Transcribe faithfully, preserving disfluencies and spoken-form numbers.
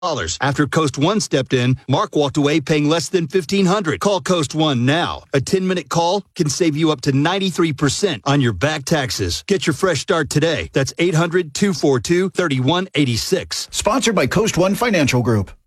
After Coast One stepped in, Mark walked away paying less than fifteen hundred dollars. Call Coast One now. A ten-minute call can save you up to ninety-three percent on your back taxes. Get your fresh start today. That's eight hundred, two four two, three one eight six. Sponsored by Coast One Financial Group.